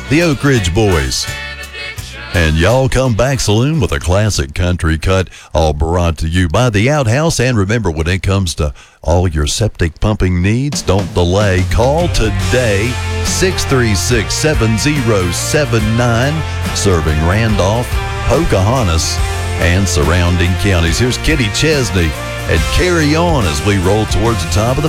the Oak Ridge Boys. And Y'all Come Back Saloon with a classic country cut, all brought to you by the Outhouse. And remember, when it comes to all your septic pumping needs, don't delay. Call today, 636-7079, serving Randolph, Pocahontas, and surrounding counties. Here's Kenny Chesney and Carry On as we roll towards the top of the